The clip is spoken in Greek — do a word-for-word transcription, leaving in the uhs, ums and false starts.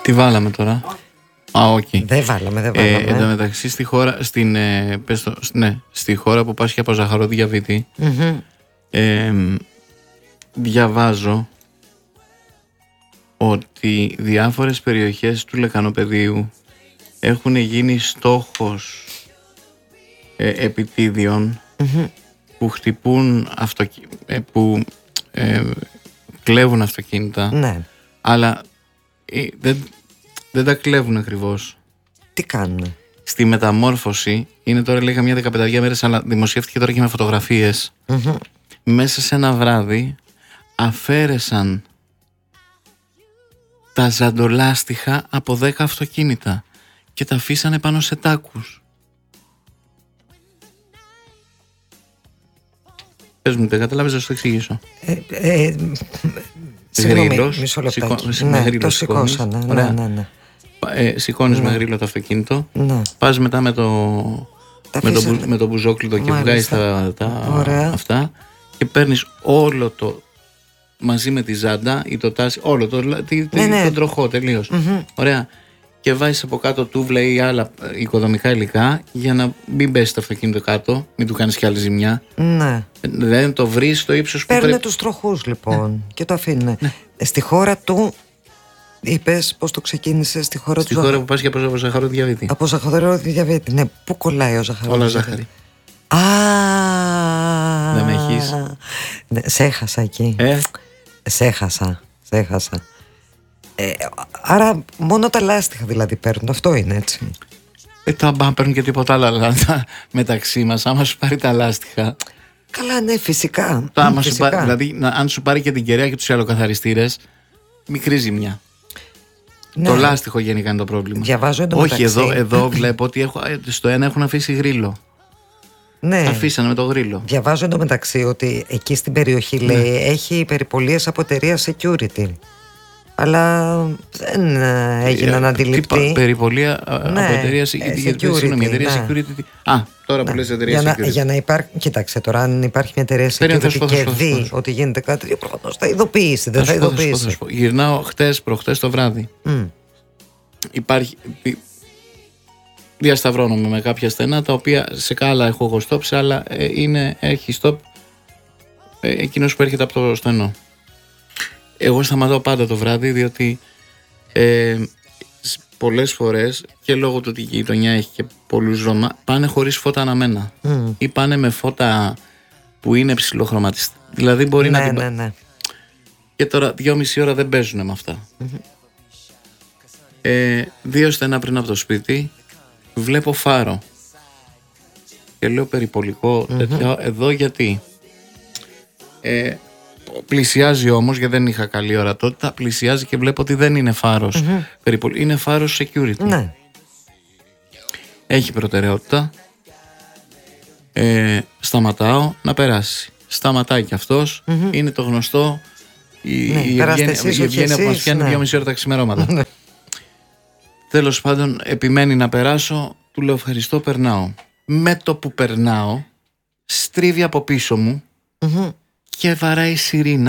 Τι βάλαμε τώρα? Α, οκ. Okay. Δεν βάλαμε, δεν βάλαμε. Ε, εν τω μεταξύ, στη χώρα, στην, ε, πες το, ναι, στη χώρα που πάσχει από ζαχαροδιαβήτη, mm-hmm. ε, διαβάζω ότι διάφορες περιοχές του Λεκανοπεδίου έχουν γίνει στόχος ε, επιτίδιων mm-hmm. που χτυπούν αυτοκι... ε, που ε, κλέβουν αυτοκίνητα, ναι. αλλά ε, δεν, δεν τα κλέβουν ακριβώς. Τι κάνουν? Στη μεταμόρφωση, είναι τώρα λέει καμιά δεκαπενταριά μέρες, αλλά δημοσιεύτηκε τώρα και με φωτογραφίες. Mm-hmm. Μέσα σε ένα βράδυ αφαίρεσαν τα ζαντολάστιχα από δέκα αυτοκίνητα και τα αφήσανε πάνω σε τάκους. Πες μου, δεν καταλάβεις, να σου το εξηγήσω. Ε, ε, Συγγνώμη, μισό λεπτάκι. Σηκώ, ναι, γρήλο, το σηκώσανε. Ναι, ναι, ναι. Ε, σηκώνεις ναι. με γρήλο το αυτοκίνητο, ναι. πας μετά με το, με το, με το μπουζόκλειδο και βγάζεις τα, τα αυτά και παίρνεις όλο το μαζί με τη ζάντα ή το τάσι, όλο το, τη, ναι, ναι. τον τροχό τελείως. Mm-hmm. Ωραία. Και βάζεις από κάτω τούβλα ή άλλα οικοδομικά υλικά για να μην πέσει το αυτοκίνητο κάτω, μην του κάνεις κι άλλη ζημιά. Ναι. Δεν το βρεις στο ύψος που παίρνουν πρέπει. Τους τροχούς λοιπόν, ναι. και το αφήνουν. Ναι. Στη χώρα του, είπες πώς το ξεκίνησε στη χώρα στη του. Στη χώρα που πας και από ζαχαροδιαβήτη. Από ζαχαροδιαβήτη, ναι. Πού κολλάει ο ζαχαροδιαβήτη? Όλα ζάχαρη. Α, δεν με έχεις. Ναι, σε έχασα εκεί. Ε? Σε έχασα, σε έχασα. Ε, άρα μόνο τα λάστιχα δηλαδή παίρνουν, αυτό είναι έτσι? Ε, τα μπα παίρνουν και τίποτα άλλο, αλλά μεταξύ μας, άμα σου πάρει τα λάστιχα. Καλά, ναι, φυσικά. Το, άμα φυσικά. Σου πάρει, δηλαδή, να, αν σου πάρει και την κεραία και τους αλλοκαθαριστήρες, μικρή ζημιά. Ναι. Το λάστιχο γενικά είναι το πρόβλημα. Διαβάζω Όχι, εδώ, εδώ βλέπω ότι έχω, στο ένα έχουν αφήσει γρίλο. Ναι. Τα αφήσανε με το γρίλο. Διαβάζω εντωμεταξύ ότι εκεί στην περιοχή, ναι. λέει, έχει περιπολίες από εταιρεία security. Αλλά δεν έγιναν ε, αντιληπτοί. Περιπολία ναι, από εταιρεία security. Συγγνώμη, εταιρεία ναι. security. Α, τώρα ναι. που λες εταιρεία για security. Να, για να υπάρχει, κοίταξε τώρα, αν υπάρχει μια εταιρεία security και δει ότι γίνεται κάτι, προφανώς θα ειδοποιήσει. Δεν θα ειδοποιήσει. Γυρνάω χτες, προχτές το βράδυ. Mm. Υπάρχει. Διασταυρώνομαι με κάποια στενά τα οποία σε κάλα έχω εγώ stop, σε άλλα ε, είναι, έχει stop ε, εκείνος που έρχεται από το στενό. Εγώ σταματάω πάντα το βράδυ, διότι ε, πολλές φορές και λόγω του ότι η γειτονιά έχει και πολλούς Ρώμα, πάνε χωρίς φώτα αναμένα mm. ή πάνε με φώτα που είναι ψηλοχρωματιστά. Δηλαδή μπορεί ναι, να την... ναι, ναι. Και τώρα δυόμιση ώρα δεν παίζουν με αυτά. Mm-hmm. Ε, δύο στενά πριν από το σπίτι βλέπω φάρο και λέω περιπολικό mm-hmm. τέτοιο, εδώ γιατί ε, πλησιάζει όμως, γιατί δεν είχα καλή ορατότητα, πλησιάζει και βλέπω ότι δεν είναι φάρος mm-hmm. περιπολ... είναι φάρος security. Ναι. Έχει προτεραιότητα, ε, σταματάω να περάσει, σταματάει και αυτός mm-hmm. είναι το γνωστό η, ναι, η Ευγένεια που μας πιάνει ναι. δυόμιση ώρα τα ξημερώματα. Τέλος πάντων επιμένει να περάσω, του λέω ευχαριστώ, περνάω. Με το που περνάω στρίβει από πίσω μου mm-hmm. και βαράει σιρήνα